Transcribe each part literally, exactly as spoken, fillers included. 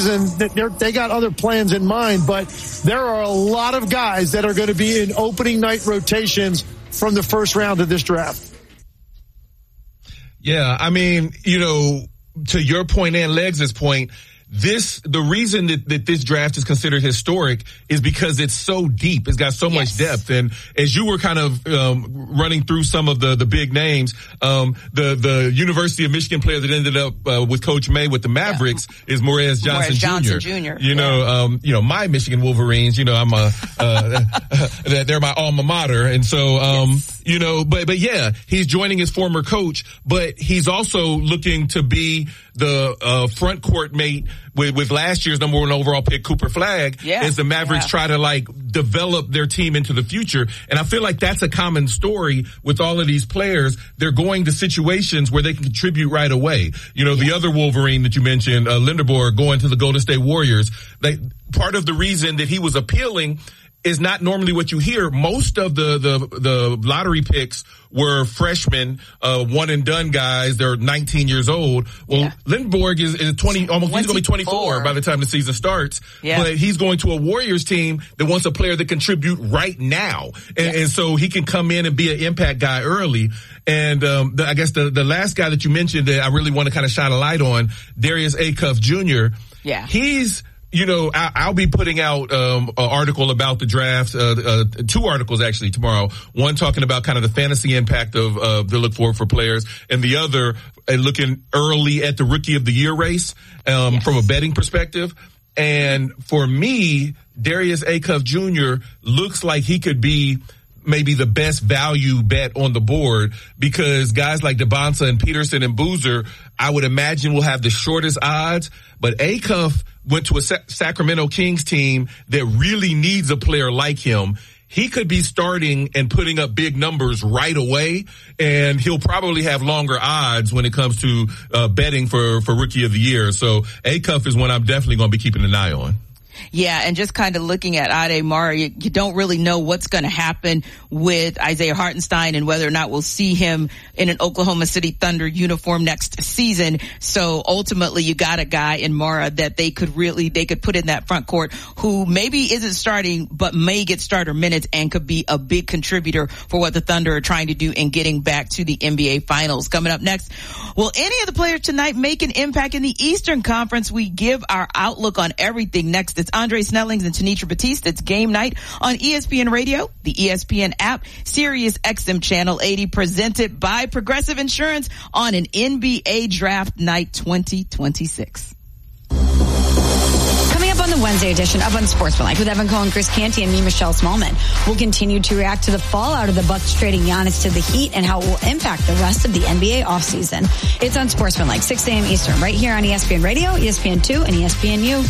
season, they're, they got other plans in mind, but there are a lot of guys that are going to be in opening night rotations from the first round of this draft. Yeah, I mean, you know, to your point and Legs' point, This, the reason that, that this draft is considered historic is because it's so deep. It's got so yes. much depth. And as you were kind of, um, running through some of the, the big names, um, the, the University of Michigan player that ended up, uh, with Coach May with the Mavericks yeah. is Morez Johnson, Johnson Junior Junior You know, yeah. um, you know, my Michigan Wolverines, you know, I'm a, uh, they're my alma mater. And so, um, yes. you know, but, but yeah, he's joining his former coach, but he's also looking to be the, uh, front court mate with, with last year's number one overall pick, Cooper Flagg, yeah. as the Mavericks yeah. try to like develop their team into the future. And I feel like that's a common story with all of these players. They're going to situations where they can contribute right away. You know, yeah. the other Wolverine that you mentioned, uh, Linderborg, going to the Golden State Warriors. They, part of the reason that he was appealing is not normally what you hear. Most of the, the, the lottery picks were freshmen, uh, one and done guys. They're nineteen years old. Well, yeah. Lindenborg is, is twenty, almost, he's going to be twenty-four by the time the season starts. Yeah. But he's going to a Warriors team that wants a player that contribute right now. And, yeah. and so he can come in and be an impact guy early. And, um, the, I guess the, the last guy that you mentioned that I really want to kind of shine a light on, Darius Acuff Junior Yeah. He's, You know, I'll be putting out um, an article about the draft, uh, uh, two articles actually tomorrow. One talking about kind of the fantasy impact of uh, the look forward for players, and the other uh, looking early at the rookie of the year race um, yes. from a betting perspective. And for me, Darius Acuff Junior looks like he could be maybe the best value bet on the board, because guys like DeBonsa and Peterson and Boozer, I would imagine, will have the shortest odds. But Acuff went to a Sa- Sacramento Kings team that really needs a player like him. He could be starting and putting up big numbers right away, and he'll probably have longer odds when it comes to uh, betting for, for Rookie of the Year. So Acuff is one I'm definitely going to be keeping an eye on. Yeah, and just kind of looking at Ade Mari, you, you don't really know what's going to happen with Isaiah Hartenstein and whether or not we'll see him in an Oklahoma City Thunder uniform next season. So ultimately, you got a guy in Mara that they could really, they could put in that front court who maybe isn't starting, but may get starter minutes and could be a big contributor for what the Thunder are trying to do in getting back to the N B A Finals. Coming up next, will any of the players tonight make an impact in the Eastern Conference? We give our outlook on everything next. It's Andre Snellings and Tanitra Batiste. It's Game Night on E S P N Radio, the E S P N app, Sirius X M Channel eighty, presented by Progressive Insurance on an N B A Draft Night twenty twenty-six. Coming up on the Wednesday edition of Unsportsmanlike with Evan Cohen, Chris Canty, and me, Michelle Smallman, we'll continue to react to the fallout of the Bucks trading Giannis to the Heat and how it will impact the rest of the N B A offseason. It's Unsportsmanlike, six a.m. Eastern, right here on E S P N Radio, E S P N two, and E S P N U.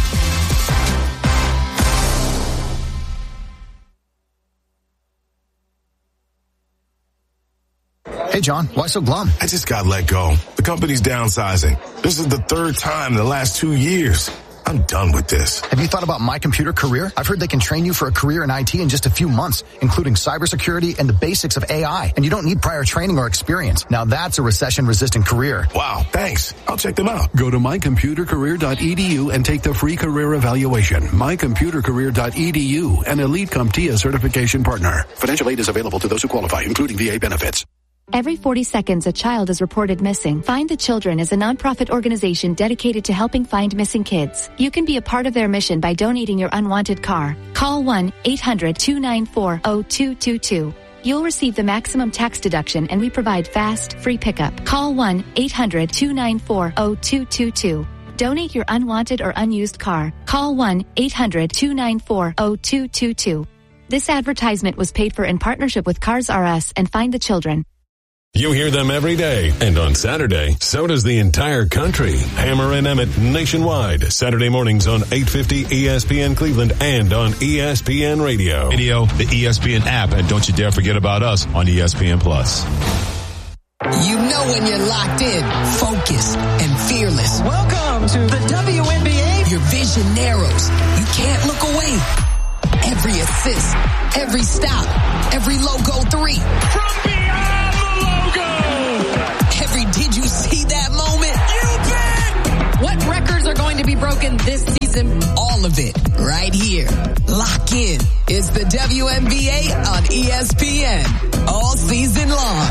Hey, John, why so glum? I just got let go. The company's downsizing. This is the third time in the last two years. I'm done with this. Have you thought about My Computer Career? I've heard they can train you for a career in I T in just a few months, including cybersecurity and the basics of A I. And you don't need prior training or experience. Now that's a recession-resistant career. Wow, thanks. I'll check them out. Go to my computer career dot e d u and take the free career evaluation. my computer career dot e d u, an Elite CompTIA certification partner. Financial aid is available to those who qualify, including V A benefits. Every forty seconds, a child is reported missing. Find the Children is a nonprofit organization dedicated to helping find missing kids. You can be a part of their mission by donating your unwanted car. Call one eight hundred two nine four zero two two two. You'll receive the maximum tax deduction, and we provide fast, free pickup. Call one eight hundred two nine four zero two two two. Donate your unwanted or unused car. Call one eight hundred two nine four zero two two two. This advertisement was paid for in partnership with Cars R Us and Find the Children. You hear them every day, and on Saturday, so does the entire country. Hammer and Emmett nationwide, Saturday mornings on eight fifty E S P N Cleveland and on E S P N Radio. Video, the E S P N app, and don't you dare forget about us on E S P N Plus. You know when you're locked in, focused, and fearless. Welcome to the W N B A. Your vision narrows. You can't look away. Every assist, every stop, every logo three. From beyond the logo. Every did you see that moment? You bet. What records are going to be broken this season. All of it right here. Lock in. It's the W N B A on E S P N all season long.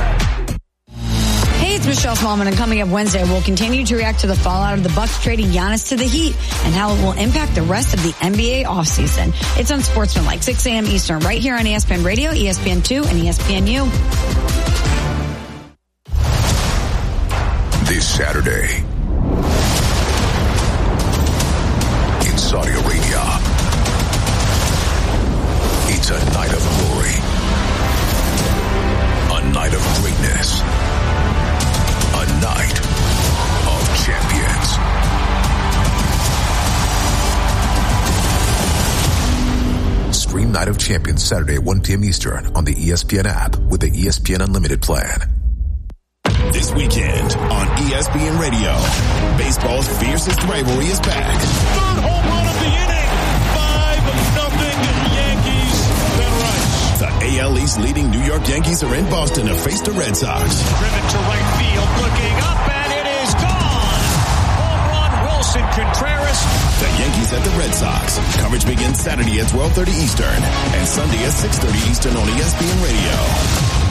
Hey, it's Michelle Smallman, and coming up Wednesday, we'll continue to react to the fallout of the Bucks trading Giannis to the Heat and how it will impact the rest of the N B A offseason. It's on Sportsmanlike, six a.m. Eastern, right here on E S P N Radio, E S P N two, and E S P N U. This Saturday, in Saudi Arabia, it's a night of glory, a night of greatness, a night of champions. Stream Night of Champions Saturday at one p.m. Eastern on the E S P N app with the E S P N Unlimited plan. This weekend on E S P N Radio, baseball's fiercest rivalry is back. Third home run of the inning. five nothing Yankees. Then right. The A L East leading New York Yankees are in Boston to face the Red Sox. Driven to right field, looking up, and it is gone. Home run, Wilson Contreras. The Yankees at the Red Sox. Coverage begins Saturday at twelve thirty Eastern and Sunday at six thirty Eastern on E S P N Radio.